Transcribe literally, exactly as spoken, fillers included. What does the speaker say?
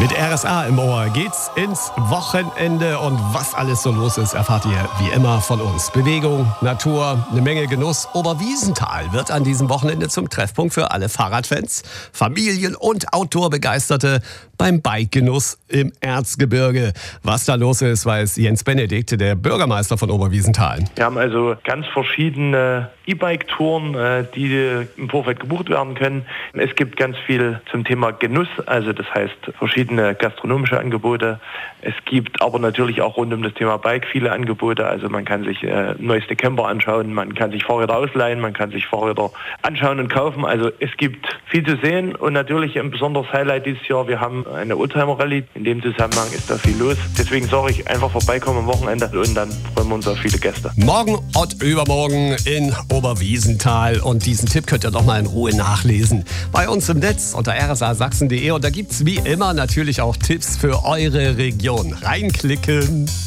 Mit R S A im Ohr geht's ins Wochenende und was alles so los ist, erfahrt ihr wie immer von uns. Bewegung, Natur, eine Menge Genuss. Oberwiesenthal wird an diesem Wochenende zum Treffpunkt für alle Fahrradfans, Familien und Outdoor-Begeisterte beim Bikegenuss im Erzgebirge. Was da los ist, weiß Jens Benedikt, der Bürgermeister von Oberwiesenthal. Wir haben also ganz verschiedene E-Bike-Touren, die im Vorfeld gebucht werden können. Es gibt ganz viel zum Thema Genuss, also das heißt verschiedene gastronomische Angebote. Es gibt aber natürlich auch rund um das Thema Bike viele Angebote. Also man kann sich äh, neueste Camper anschauen, man kann sich Fahrräder ausleihen, man kann sich Fahrräder anschauen und kaufen. Also es gibt viel zu sehen und natürlich ein besonderes Highlight dieses Jahr. Wir haben eine Oldtimer-Rallye. In dem Zusammenhang ist da viel los. Deswegen sage ich, einfach vorbeikommen am Wochenende und dann freuen wir uns auf viele Gäste. Morgen und übermorgen in Oberwiesenthal. Und diesen Tipp könnt ihr doch mal in Ruhe nachlesen. Bei uns im Netz unter r s a sachsen punkt d e. Und da gibt es wie immer natürlich auch Tipps für eure Region. Reinklicken!